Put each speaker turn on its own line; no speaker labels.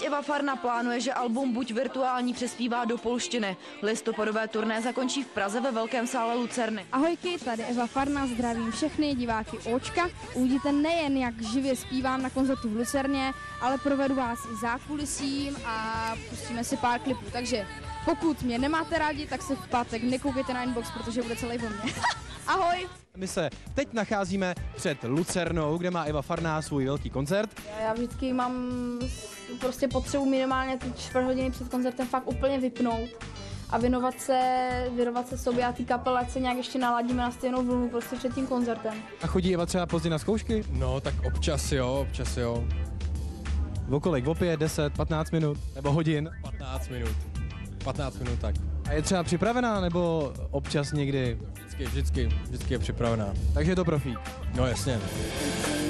Teď Eva Farna plánuje, že album Buď virtuální přespívá do polštiny. Listopadové turné zakončí v Praze ve Velkém sále Lucerny.
Ahojky, tady Eva Farna, zdravím všechny diváky Očka. Uvidíte nejen, jak živě zpívám na koncertu v Lucerně, ale provedu vás i zákulisím a pustíme si pár klipů. Takže pokud mě nemáte rádi, tak se v pátek nekoukejte na inbox, protože bude celý o mě. Ahoj!
My se teď nacházíme před Lucernou, kde má Eva Farná svůj velký koncert.
Já vždycky mám prostě potřebu minimálně ty 4 hodiny před koncertem fakt úplně vypnout a věnovat se sobě a té kapele, ať se nějak ještě naladíme na stejnou vlnu prostě před tím koncertem.
A chodí Eva třeba pozdě na zkoušky?
No, tak občas jo.
O kolik? O 5, 10, 15 minut? Nebo hodin?
15 minut. 15 minut tak.
A je třeba připravená, nebo občas někdy?
Vždycky je připravená.
Takže je to profík.
No jasně.